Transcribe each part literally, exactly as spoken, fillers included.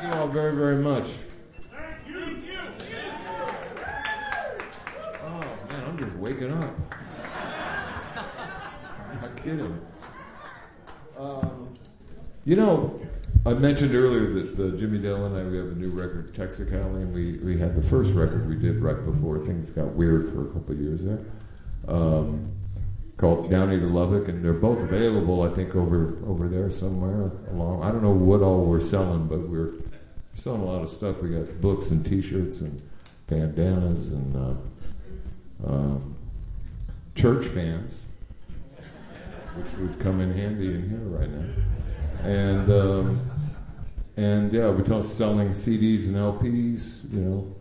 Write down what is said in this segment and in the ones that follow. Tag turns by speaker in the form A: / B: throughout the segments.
A: you all very, very much.
B: Thank you.
A: Oh, man, I'm just waking up. I'm not kidding. Um, you know, I mentioned earlier that uh, Jimmy Dale and I, we have a new record, Texicali, and we, we had the first record we did right before things got weird for a couple of years there, um, called Downey to Lubbock, and they're both available, I think, over over there somewhere along. I don't know what all we're selling, but we're selling a lot of stuff. We got books and T-shirts and bandanas and uh, um, church fans, which would come in handy in here right now. And um, and yeah, we're selling C Ds and L Ps, you know.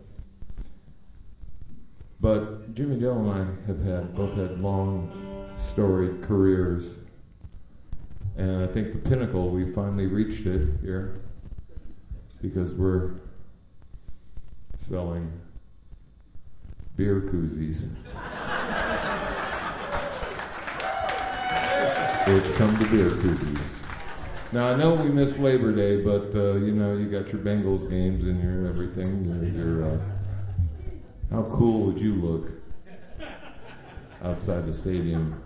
A: But Jimmy Dale and I have had both had long, storied careers, and I think the pinnacle, we finally reached it here because we're selling beer koozies. It's come to beer koozies. Now, I know we missed Labor Day, but, uh, you know, you got your Bengals games and your everything. Your, your, uh, how cool would you look outside the stadium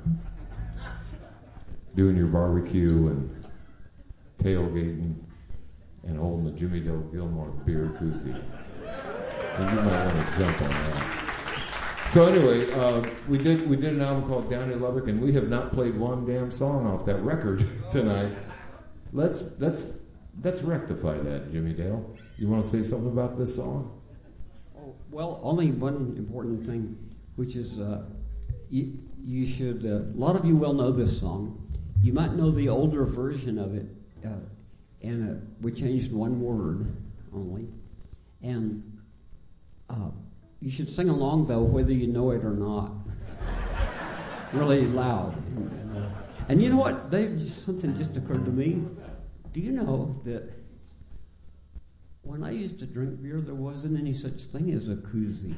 A: doing your barbecue and tailgating and holding the Jimmy Dale Gilmore beer koozie? And you might want to jump on that. So anyway, uh, we did we did an album called Downey to Lubbock, and we have not played one damn song off that record tonight. Let's let's let's rectify that, Jimmy Dale. You want to say something about this song?
C: Oh, well, only one important thing, which is uh, you you should. Uh, a lot of you will know this song. You might know the older version of it, uh, and uh, we changed one word only, and uh, you should sing along though, whether you know it or not, really loud. And you know what? Dave, something just occurred to me. Do you know that when I used to drink beer, there wasn't any such thing as a koozie?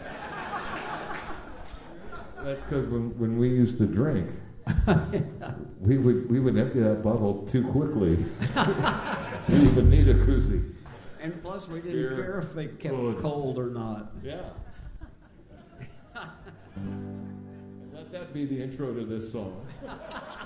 A: That's because when, when we used to drink, we would we would empty that bottle too quickly. We would need a koozie.
C: And plus, we didn't
A: Beer,
C: care if they kept
A: food.
C: cold or not.
A: Yeah. Let that be the intro to this song.